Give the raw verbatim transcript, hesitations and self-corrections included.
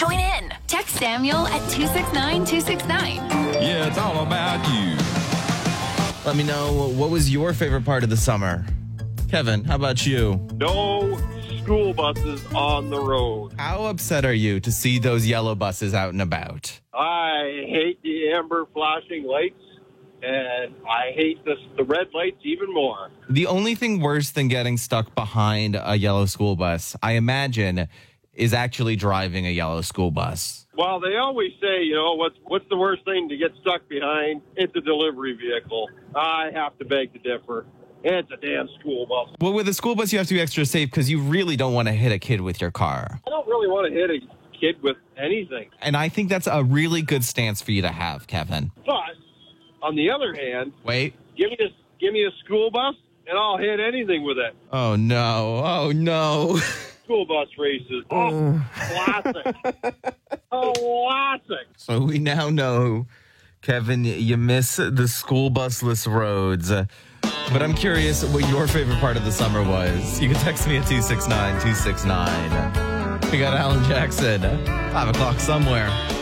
Join in. Text Samuel at two six nine two six nine. Yeah, it's all about you. Let me know, what was your favorite part of the summer? Kevin, how about you? No school buses on the road. How upset are you to see those yellow buses out and about? I hate the amber flashing lights, and I hate the, the red lights even more. The only thing worse than getting stuck behind a yellow school bus, I imagine, is actually driving a yellow school bus. Well, they always say, you know, what's what's the worst thing to get stuck behind? It's a delivery vehicle. I have to beg to differ. It's a damn school bus. Well, with a school bus, you have to be extra safe because you really don't want to hit a kid with your car. I don't really want to hit a kid with anything. And I think that's a really good stance for you to have, Kevin. But on the other hand, Wait. give me a, give me a school bus, and I'll hit anything with it. Oh, no. Oh, no. School bus races. Oh, classic. Classic. So we now know, Kevin, you miss the school busless roads. Uh, but I'm curious what your favorite part of the summer was. You can text me at two six nine two six nine. We got Alan Jackson, five o'clock somewhere.